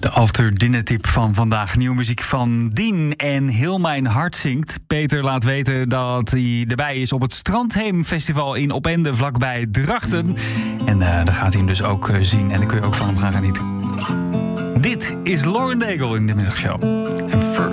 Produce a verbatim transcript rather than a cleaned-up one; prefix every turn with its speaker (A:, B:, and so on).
A: After Dinner tip van vandaag. Nieuwe muziek van Dien en Heel Mijn Hart Zingt. Peter laat weten dat hij erbij is op het Strandheem Festival in Opende, vlakbij Drachten. En uh, daar gaat hij hem dus ook uh, zien en daar kun je ook van hem gaan genieten. Dit is Lauren Daigle in de middagshow. En first